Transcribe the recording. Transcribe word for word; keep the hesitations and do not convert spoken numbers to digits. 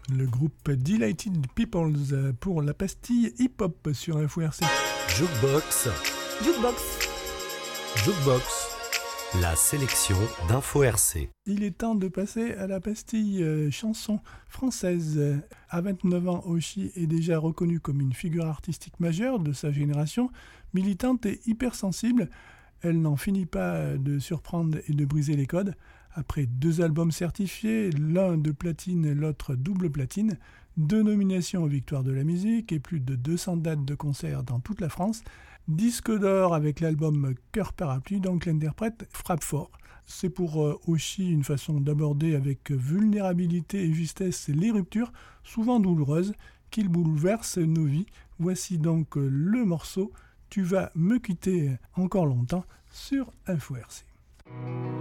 Le groupe Delighted Peoples pour la pastille hip-hop sur Info R C. Jukebox. Jukebox. Jukebox. La sélection d'Info R C. Il est temps de passer à la pastille euh, chanson française. À vingt-neuf ans, Oshi est déjà reconnue comme une figure artistique majeure de sa génération, militante et hypersensible. Elle n'en finit pas de surprendre et de briser les codes. Après deux albums certifiés, l'un de platine, l'autre double platine, deux nominations aux Victoires de la musique et plus de deux cents dates de concerts dans toute la France, disque d'or avec l'album Cœur Parapluie, donc l'interprète frappe fort. C'est pour euh, Oshi une façon d'aborder avec vulnérabilité et justesse les ruptures, souvent douloureuses, qu'il bouleverse nos vies. Voici donc euh, le morceau « Tu vas me quitter encore longtemps » sur Info R C.